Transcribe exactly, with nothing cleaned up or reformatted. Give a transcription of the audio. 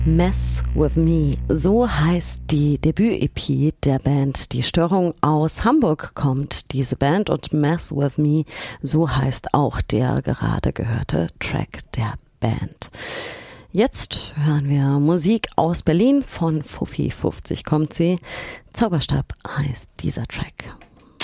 Mess With Me, so heißt die Debüt-E P der Band Die Störung. Aus Hamburg kommt diese Band und Mess With Me, so heißt auch der gerade gehörte Track der Band. Jetzt hören wir Musik aus Berlin, von Fuffi fünfzig kommt sie. Zauberstab heißt dieser Track.